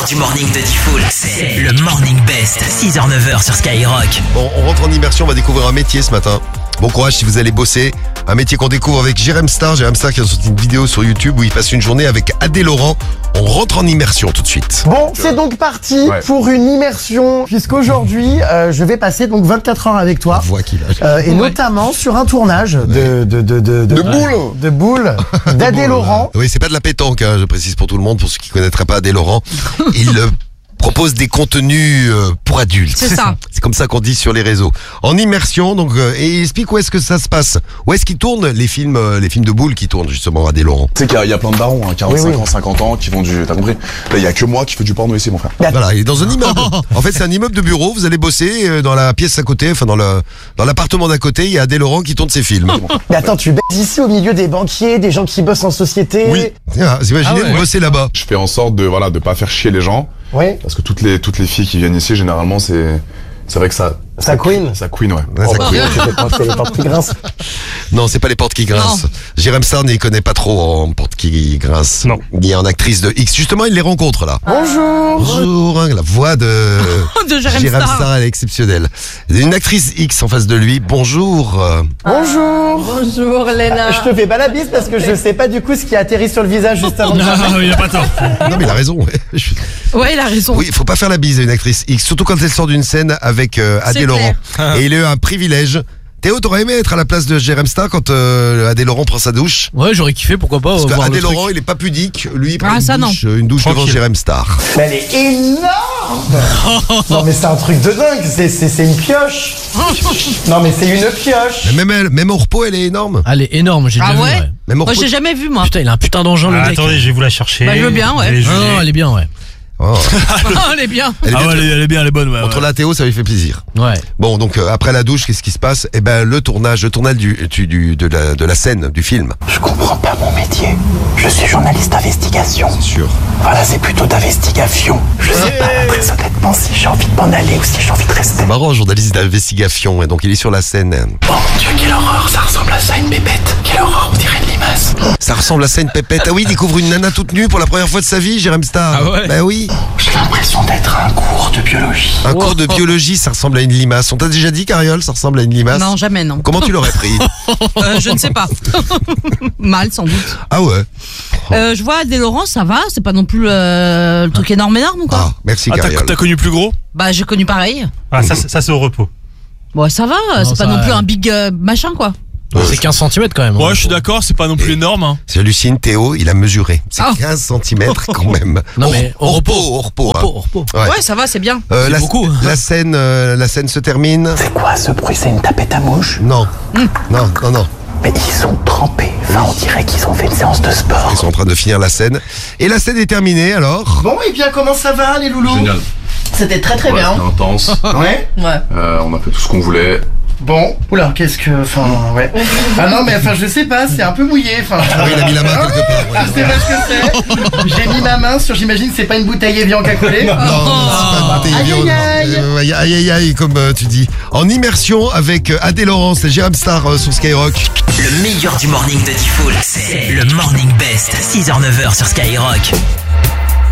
du morning de Diffoul, c'est le Morning Best, 6h-9h sur Skyrock. Bon, on rentre en immersion, on va découvrir un métier ce matin. Bon courage si vous allez bosser. Un métier qu'on découvre avec Jérém Star. Jérém Star qui a sorti une vidéo sur YouTube où il passe une journée avec Adé Laurent. On rentre en immersion tout de suite. Bon, c'est donc parti pour une immersion, puisqu'aujourd'hui, je vais passer donc 24 heures avec toi. Voix qu'il a. Et notamment sur un tournage de boules d'Adé Laurent. Oui, c'est pas de la pétanque, hein, je précise pour tout le monde, pour ceux qui connaîtraient pas Adé Laurent. Il propose des contenus pour adultes. C'est ça. C'est comme ça qu'on dit sur les réseaux. En immersion, donc, et il explique où est-ce que ça se passe. Où est-ce qu'il tourne les films de boules qui tournent justement Adé Laurent. Tu sais qu'il y a plein de darons, 45 ans, 50 ans, qui font du... T'as compris? Là, il y a que moi qui fais du porno ici, mon frère. Voilà, il est dans un immeuble. En fait, c'est un immeuble de bureau. Vous allez bosser dans la pièce à côté, enfin dans l'appartement d'à côté. Il y a Adé Laurent qui tourne ses films. Mais attends, tu baises ici au milieu des banquiers, des gens qui bossent en société. Oui. Vous imaginez de bosser là-bas. Je fais en sorte de pas faire chier les gens. Oui. Parce que toutes les filles qui viennent ici, généralement, c'est vrai que ça queen. Ça queen, ouais. Ouais, ça queen. Je sais pas, c'est les portes qui grincent. Non, c'est pas les portes qui grincent. Jérém Star n'y connaît pas trop en portes qui grincent. Non. Il y a une actrice de X. Justement, il les rencontre là. Bonjour. Bonjour, hein, la voix de Jérém Star. Elle est exceptionnelle. Il y a une actrice X en face de lui. Bonjour. Bonjour. Bonjour Léna. Je te fais pas la bise parce que je sais pas du coup ce qui a atterri sur le visage juste avant. Non, il a pas tort. Non, mais il a raison. Ouais, il a raison. Oui, il faut pas faire la bise à une actrice X, surtout quand elle sort d'une scène avec Adé C'est Laurent. clair. Et il a eu un privilège. Théo, t'aurais aimé être à la place de Jérém Star quand Adé Laurent prend sa douche? Ouais, j'aurais kiffé, pourquoi pas. Parce que voir Adé le truc. Laurent, il est pas pudique. Lui, il prend Ah, ça, une douche devant Tranquille. Jérém Star. Mais elle est énorme. Non mais c'est un truc de dingue, c'est une pioche. Non mais c'est une pioche. Mais même au repos, elle est énorme. Elle est énorme, j'ai Ah déjà ouais, vu. Ouais. Même au Moi repos. j'ai jamais vu moi. Putain, il a un putain d'engin, le mec. Attendez, je vais vous la chercher. Bah, je veux bien, ouais. Vous allez Non, juger. non, elle est bien, ouais. Oh. Elle est bien. Elle est Ah bien. ouais, elle est bien, elle est bonne, ouais. Entre la Théo, ça lui fait plaisir. Ouais. Bon, donc après la douche, qu'est-ce qui se passe? Eh ben, le tournage de la scène du film. Je comprends pas mon métier. Je suis journaliste d'investigation. C'est sûr. Voilà, c'est plutôt d'investigation. Je sais pas, très honnêtement, si j'ai envie de m'en aller ou si j'ai envie de rester. Marrant, journaliste d'investigation, et donc il est sur la scène. Oh mon Dieu, quelle horreur, ça ressemble à ça, une pépette. Quelle horreur, on dirait une limace. Ça ressemble à ça, une pépette. Ah oui, il découvre une nana toute nue pour la première fois de sa vie, Jérém Star. Ah ouais. Bah oui. J'ai l'impression d'être à un cours de biologie. Un cours de biologie, ça ressemble à une limace. On t'a déjà dit, Cariole, ça ressemble à une limace? Non, jamais non. Comment tu l'aurais pris? Je ne sais pas. Mal sans doute. Ah ouais. Je vois Adé Laurent, ça va, c'est pas non plus le truc énorme ou quoi. Ah, merci, Ah, Cariole. t'as connu plus gros? Bah j'ai connu pareil. Ah, ça c'est au repos. Bon ça va, c'est ça pas non plus va. un big machin quoi. C'est 15 cm quand même. Ouais, je suis d'accord, c'est pas non plus énorme. Hein. J'hallucine, Théo, il a mesuré. C'est Ah. 15 cm quand même. Non, mais au repos. Au repos. hein. Au repos. Ouais. Ouais ça va, c'est bien. C'est beaucoup. La scène se termine. C'est quoi ce bruit? C'est une tapette à mouche? Non. Non. Mais ils sont trempés. Enfin, on dirait qu'ils ont fait une séance de sport. Ils sont en train de finir la scène. Et la scène est terminée alors. Bon et bien comment ça va les loulous? Génial. C'était très bien. C'était intense. Ouais. Ouais. On a fait tout ce qu'on voulait. Bon. Oula, qu'est-ce que... Enfin, ouais. Ah non mais enfin je sais pas, c'est un peu mouillé. Enfin. Ah oui, il a mis la main quelque part. Ah, ouais. c'est pas ce que c'est. J'ai mis ma main sur, j'imagine c'est pas une bouteille Evian qu'a collé. Non, c'est pas une bouteille Aïe, Evian, aïe, non. aïe. Aïe, aïe, comme tu dis. En immersion avec Adé Laurent, c'est Jérém Star sur Skyrock. Le meilleur du morning de Diffoul, c'est le Morning Best, 6h-9h sur Skyrock.